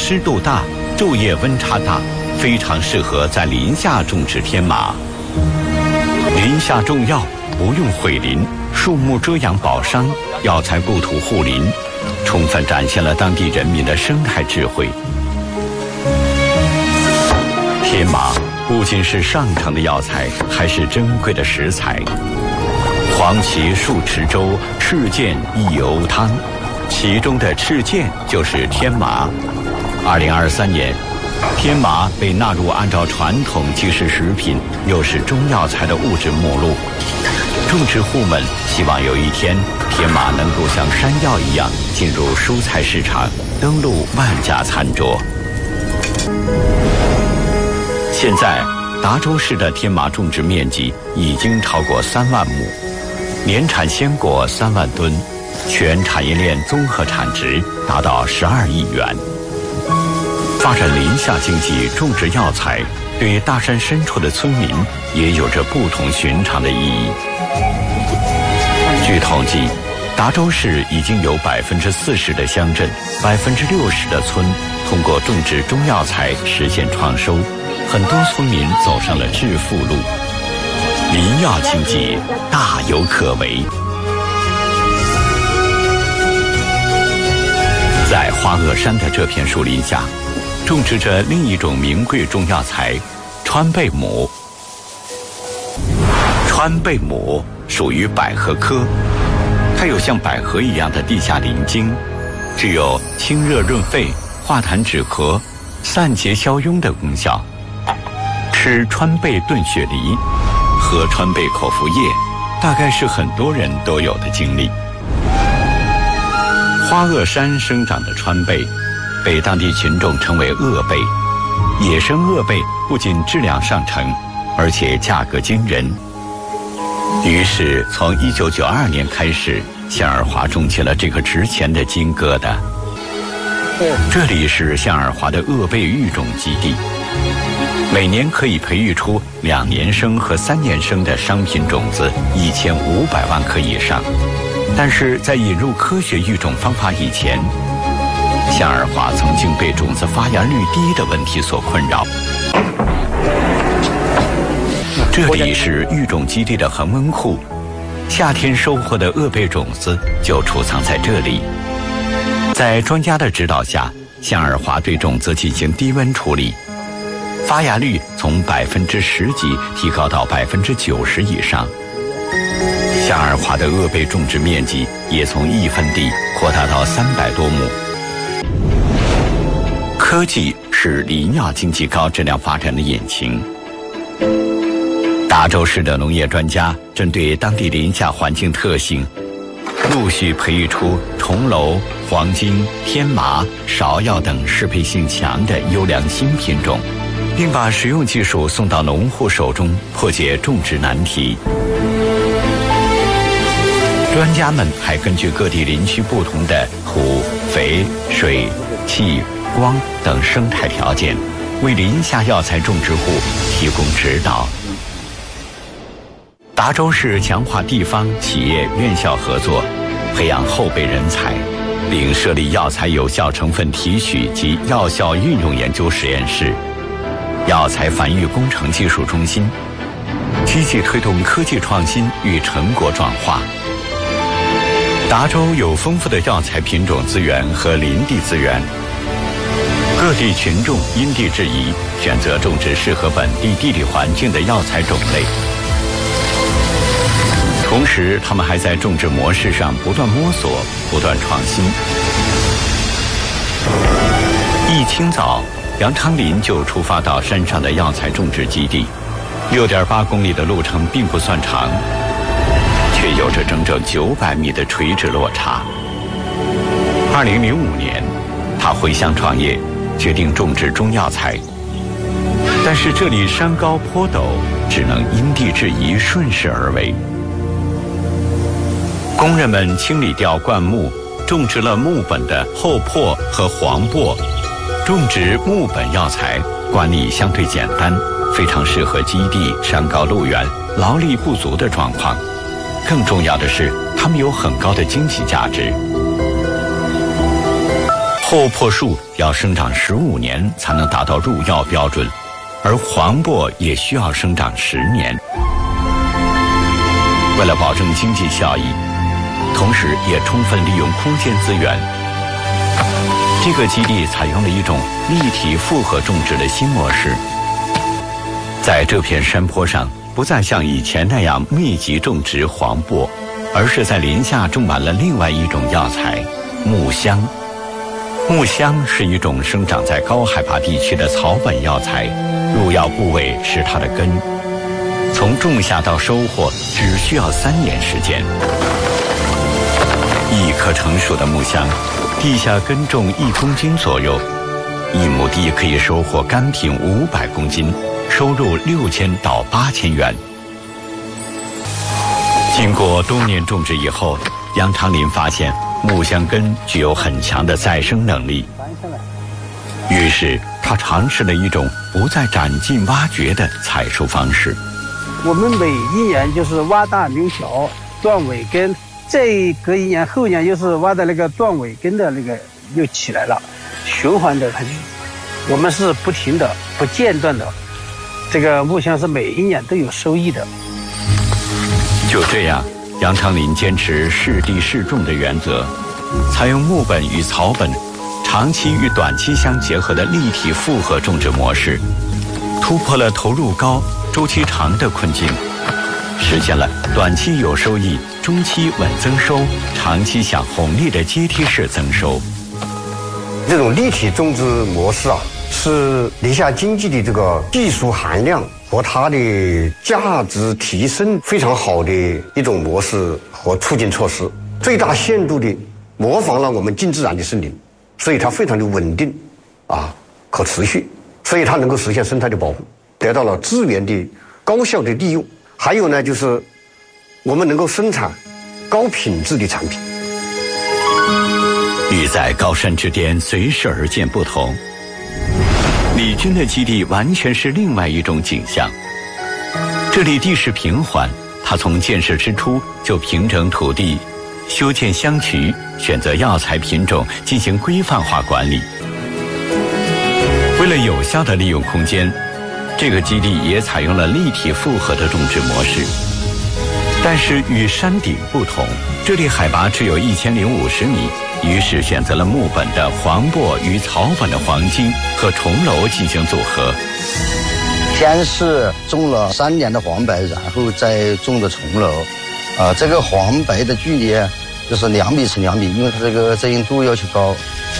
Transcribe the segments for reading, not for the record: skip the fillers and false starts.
湿度大，昼夜温差大，非常适合在林下种植天麻。林下种药不用毁林，树木遮阳保墒，药材故土护林，充分展现了当地人民的生态智慧。天麻不仅是上乘的药材，还是珍贵的食材。黄芪数池粥，赤剑一油汤，其中的赤剑就是天麻。2023年，天麻被纳入按照传统既是食品又是中药材的物质目录。种植户们希望有一天，天麻能够像山药一样进入蔬菜市场，登陆万家餐桌。现在，达州市的天麻种植面积已经超过3万亩，年产鲜果3万吨，全产业链综合产值达到12亿元。发展林下经济，种植药材，对大山深处的村民也有着不同寻常的意义。据统计，达州市已经有40%的乡镇、60%的村通过种植中药材实现创收，很多村民走上了致富路。林药经济大有可为。在花萼山的这片树林下，种植着另一种名贵中药材川贝母。川贝母属于百合科，它有像百合一样的地下鳞茎，具有清热润肺、化痰止咳、散结消痈的功效。吃川贝炖雪梨，喝川贝口服液，大概是很多人都有的经历。花萼山生长的川贝，被当地群众称为鄂贝。野生鄂贝不仅质量上乘，而且价格惊人。于是，从1992年开始，向尔华种起了这个值钱的金疙瘩。这里是向尔华的鄂贝育种基地，每年可以培育出2年生和3年生的商品种子1500万颗以上。但是在引入科学育种方法以前，向尔华曾经被种子发芽率低的问题所困扰。这里是育种基地的恒温库，夏天收获的鄂贝种子就储藏在这里。在专家的指导下，向尔华对种子进行低温处理，发芽率从10%几提高到90%以上。向尔华的鄂贝种植面积也从1分地扩大到300多亩。科技是林药经济高质量发展的引擎。达州市的农业专家针对当地林下环境特性，陆续培育出重楼、黄金、天麻、芍药等适配性强的优良新品种，并把实用技术送到农户手中，破解种植难题。专家们还根据各地林区不同的土、肥、水、气、光等生态条件，为林下药材种植户提供指导。达州市强化地方企业院校合作，培养后备人才，并设立药材有效成分提取及药效运用研究实验室、药材繁育工程技术中心，积极推动科技创新与成果转化。达州有丰富的药材品种资源和林地资源，各地群众因地制宜，选择种植适合本地地理环境的药材种类。同时，他们还在种植模式上不断摸索、不断创新。一清早，杨昌林就出发到山上的药材种植基地，6.8公里的路程并不算长，却有着整整900米的垂直落差。2005年，他回乡创业，决定种植中药材。但是这里山高坡陡，只能因地制宜，顺势而为。工人们清理掉灌木，种植了木本的厚朴和黄柏。种植木本药材管理相对简单，非常适合基地山高路远、劳力不足的状况。更重要的是，它们有很高的经济价值。 厚朴树要生长15年才能达到入药标准，而黄柏也需要生长10年。为了保证经济效益，同时也充分利用空间资源，这个基地采用了一种立体复合种植的新模式。在这片山坡上，不再像以前那样密集种植黄柏，而是在林下种满了另外一种药材——木香。木香是一种生长在高海拔地区的草本药材，入药部位是它的根。从种下到收获只需要3年时间。1棵成熟的木香，地下耕种1公斤左右，1亩地可以收获干品500公斤，收入6000到8000元。经过多年种植以后，杨长林发现木香根具有很强的再生能力，于是他尝试了一种不再斩尽挖掘的采收方式。 我们每一年就是挖大留小，断尾根，再隔1年后年又是挖的那个断尾根的那个又起来了，循环的它就，我们是不停的、不间断的，这个木香是每一年都有收益的。 就这样，杨长林坚持适地适种的原则，采用木本与草本长期与短期相结合的立体复合种植模式，突破了投入高、周期长的困境，实现了短期有收益、中期稳增收、长期享红利的阶梯式增收。 这种立体种植模式是林下经济的这个技术含量和它的价值提升非常好的一种模式和促进措施，最大限度的模仿了我们近自然的森林，所以它非常的稳定可持续，所以它能够实现生态的保护，得到了资源的高效的利用。还有呢，就是我们能够生产高品质的产品。 与在高山之巅随势而见不同，李军的基地完全是另外一种景象。这里地势平缓，他从建设之初就平整土地，修建乡渠，选择药材品种进行规范化管理。为了有效地利用空间，这个基地也采用了立体复合的种植模式。但是与山顶不同，这里海拔只有1050米，于是选择了木本的黄柏与草本的黄金和重楼进行组合。 先是种了3年的黄柏，然后再种的重楼。这个黄柏的距离就是2米乘2米，因为它这个遮阴度要求高。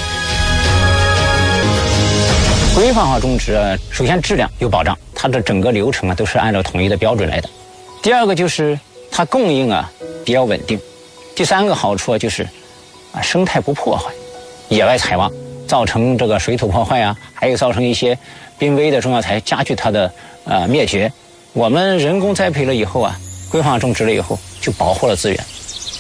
规范化种植，首先质量有保障，它的整个流程都是按照统一的标准来的。第二个就是它供应比较稳定。第3个好处就是生态不破坏，野外采挖造成这个水土破坏还有造成一些濒危的中药材加剧它的灭绝。我们人工栽培了以后规范化种植了以后，就保护了资源。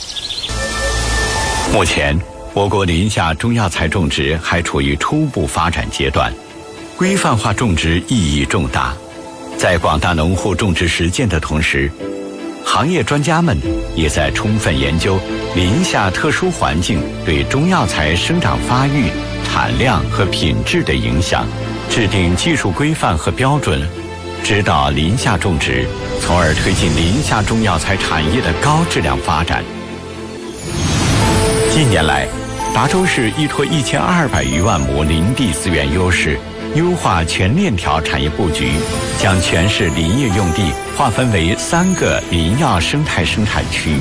目前，我国林下中药材种植还处于初步发展阶段，规范化种植意义重大。在广大农户种植实践的同时，行业专家们也在充分研究林下特殊环境对中药材生长发育、产量和品质的影响，制定技术规范和标准，指导林下种植，从而推进林下中药材产业的高质量发展。近年来，达州市依托1200余万亩林地资源优势，优化全链条产业布局，将全市林业用地划分为3个林药生态生产区。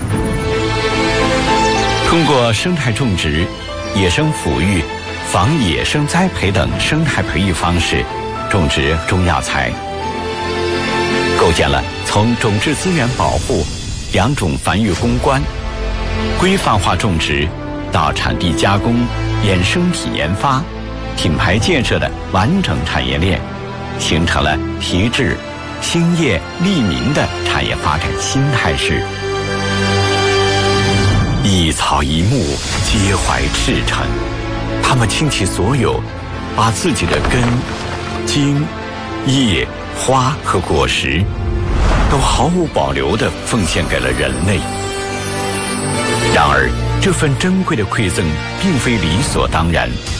通过生态种植、野生抚育、防野生栽培等生态培育方式种植中药材，构建了从种质资源保护、良种繁育攻关、规范化种植到产地加工、衍生品研发、品牌建设的完整产业链，形成了提质、兴业、利民的产业发展新态势。一草一木皆怀赤诚，他们倾其所有，把自己的根、茎、叶、花和果实都毫无保留地奉献给了人类。然而， 这份珍贵的馈赠并非理所当然，